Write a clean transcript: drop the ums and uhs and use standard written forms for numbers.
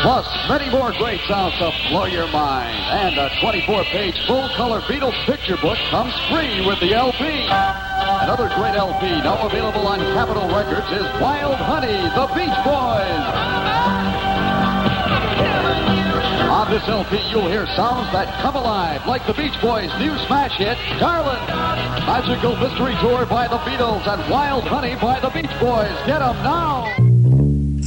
Plus, many more great sounds to blow your mind. And a 24-page full-color Beatles picture book comes free with the LP. Another great LP now available on Capitol Records is Wild Honey, the Beach Boys. On this LP, you'll hear sounds that come alive, like the Beach Boys' new smash hit, Darlin'. Magical Mystery Tour by the Beatles and Wild Honey by the Beach Boys. Get 'em now!